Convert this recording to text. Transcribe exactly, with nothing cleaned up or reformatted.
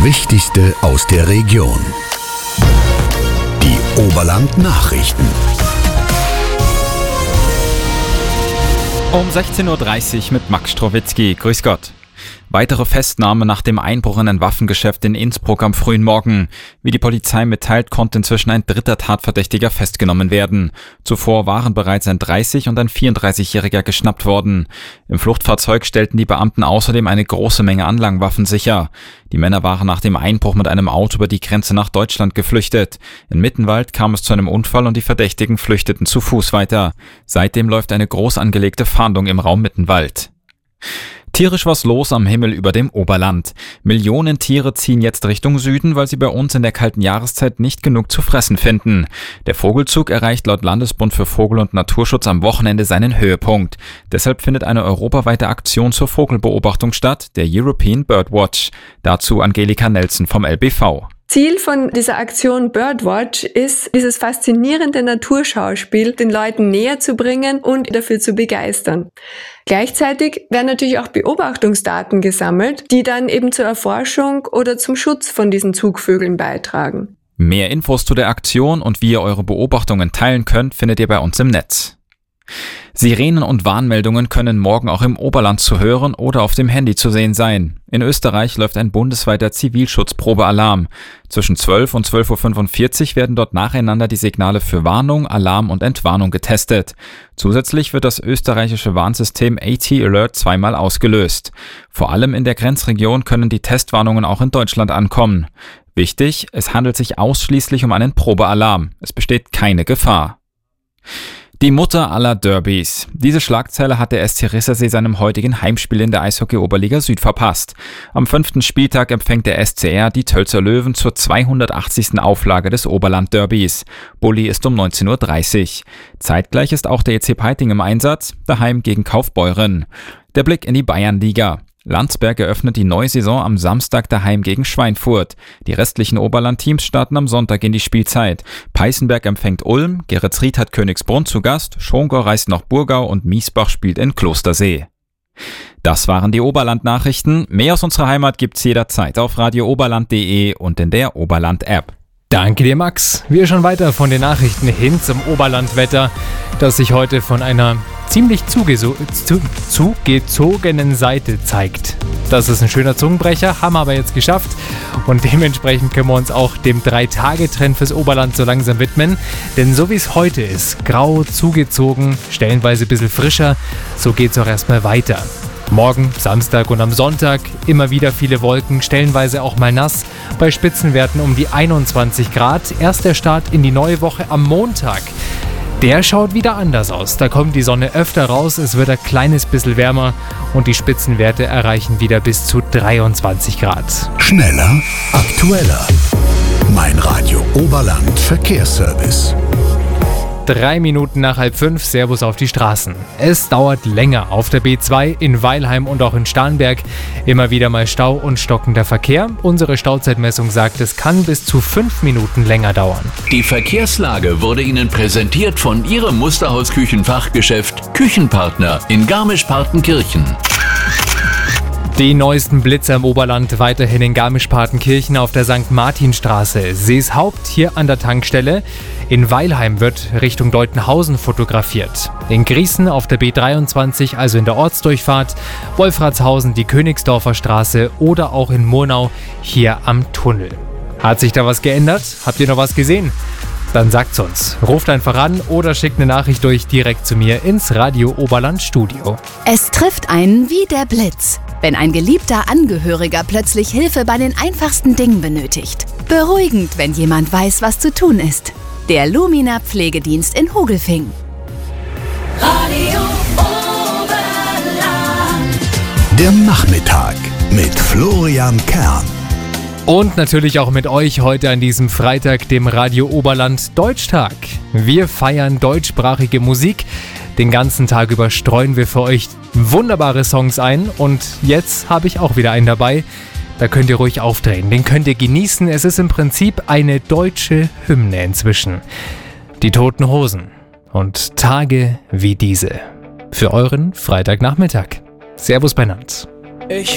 Wichtigste aus der Region. Die Oberland-Nachrichten. Um sechzehn Uhr dreißig mit Max Strowitzki. Grüß Gott. Weitere Festnahme nach dem Einbruch in ein Waffengeschäft in Innsbruck am frühen Morgen. Wie die Polizei mitteilt, konnte inzwischen ein dritter Tatverdächtiger festgenommen werden. Zuvor waren bereits ein dreißig- und ein vierunddreißigjähriger geschnappt worden. Im Fluchtfahrzeug stellten die Beamten außerdem eine große Menge an Langwaffen sicher. Die Männer waren nach dem Einbruch mit einem Auto über die Grenze nach Deutschland geflüchtet. In Mittenwald kam es zu einem Unfall und die Verdächtigen flüchteten zu Fuß weiter. Seitdem läuft eine groß angelegte Fahndung im Raum Mittenwald. Tierisch was los am Himmel über dem Oberland. Millionen Tiere ziehen jetzt Richtung Süden, weil sie bei uns in der kalten Jahreszeit nicht genug zu fressen finden. Der Vogelzug erreicht laut Landesbund für Vogel- und Naturschutz am Wochenende seinen Höhepunkt. Deshalb findet eine europaweite Aktion zur Vogelbeobachtung statt, der European Birdwatch. Dazu Angelika Nelson vom L B V. Ziel von dieser Aktion Birdwatch ist, dieses faszinierende Naturschauspiel den Leuten näher zu bringen und dafür zu begeistern. Gleichzeitig werden natürlich auch Beobachtungsdaten gesammelt, die dann eben zur Erforschung oder zum Schutz von diesen Zugvögeln beitragen. Mehr Infos zu der Aktion und wie ihr eure Beobachtungen teilen könnt, findet ihr bei uns im Netz. Sirenen und Warnmeldungen können morgen auch im Oberland zu hören oder auf dem Handy zu sehen sein. In Österreich läuft ein bundesweiter Zivilschutzprobealarm. Zwischen zwölf und zwölf Uhr fünfundvierzig werden dort nacheinander die Signale für Warnung, Alarm und Entwarnung getestet. Zusätzlich wird das österreichische Warnsystem AT Alert zweimal ausgelöst. Vor allem in der Grenzregion können die Testwarnungen auch in Deutschland ankommen. Wichtig, es handelt sich ausschließlich um einen Probealarm. Es besteht keine Gefahr. Die Mutter aller Derbys. Diese Schlagzeile hat der S C Rissersee seinem heutigen Heimspiel in der Eishockey-Oberliga Süd verpasst. Am fünften Spieltag empfängt der S C R die Tölzer Löwen zur zweihundertachtzigsten Auflage des Oberland-Derbys. Bulli ist um neunzehn Uhr dreißig. Zeitgleich ist auch der E C Peiting im Einsatz, daheim gegen Kaufbeuren. Der Blick in die Bayernliga. Landsberg eröffnet die neue Saison am Samstag daheim gegen Schweinfurt. Die restlichen Oberland-Teams starten am Sonntag in die Spielzeit. Peißenberg empfängt Ulm, Geretsried hat Königsbrunn zu Gast, Schongau reist nach Burgau und Miesbach spielt in Klostersee. Das waren die Oberland-Nachrichten. Mehr aus unserer Heimat gibt's jederzeit auf radio oberland punkt de und in der Oberland-App. Danke dir, Max. Wir schon weiter von den Nachrichten hin zum Oberlandwetter, das sich heute von einer ziemlich zugeso- zu- zugezogenen Seite zeigt. Das ist ein schöner Zungenbrecher, haben wir aber jetzt geschafft. Und dementsprechend können wir uns auch dem drei-Tage-Trend fürs Oberland so langsam widmen. Denn so wie es heute ist, grau, zugezogen, stellenweise ein bisschen frischer, so geht es auch erstmal weiter. Morgen, Samstag und am Sonntag immer wieder viele Wolken, stellenweise auch mal nass, bei Spitzenwerten um die einundzwanzig Grad. Erst der Start in die neue Woche am Montag. Der schaut wieder anders aus. Da kommt die Sonne öfter raus, es wird ein kleines bisschen wärmer und die Spitzenwerte erreichen wieder bis zu dreiundzwanzig Grad. Schneller, aktueller. Mein Radio Oberland Verkehrsservice. Drei Minuten nach halb fünf, Servus auf die Straßen. Es dauert länger auf der B zwei in Weilheim und auch in Starnberg. Immer wieder mal Stau und stockender Verkehr. Unsere Stauzeitmessung sagt, es kann bis zu fünf Minuten länger dauern. Die Verkehrslage wurde Ihnen präsentiert von Ihrem Musterhaus-Küchenfachgeschäft Küchenpartner in Garmisch-Partenkirchen. Die neuesten Blitzer im Oberland weiterhin in Garmisch-Partenkirchen auf der Sankt Martinstraße. Seeshaupt hier an der Tankstelle. In Weilheim wird Richtung Deutenhausen fotografiert. In Griesen auf der B dreiundzwanzig, also in der Ortsdurchfahrt. Wolfratshausen die Königsdorfer Straße oder auch in Murnau hier am Tunnel. Hat sich da was geändert? Habt ihr noch was gesehen? Dann sagt's uns. Ruft einfach an oder schickt eine Nachricht durch direkt zu mir ins Radio Oberland Studio. Es trifft einen wie der Blitz, wenn ein geliebter Angehöriger plötzlich Hilfe bei den einfachsten Dingen benötigt. Beruhigend, wenn jemand weiß, was zu tun ist. Der Lumina Pflegedienst in Hogelfing. Radio Oberland. Der Nachmittag mit Florian Kern. Und natürlich auch mit euch heute an diesem Freitag, dem Radio Oberland Deutschtag. Wir feiern deutschsprachige Musik. Den ganzen Tag über streuen wir für euch wunderbare Songs ein. Und jetzt habe ich auch wieder einen dabei. Da könnt ihr ruhig aufdrehen. Den könnt ihr genießen. Es ist im Prinzip eine deutsche Hymne inzwischen. Die Toten Hosen. Und Tage wie diese. Für euren Freitagnachmittag. Servus beinand. Ich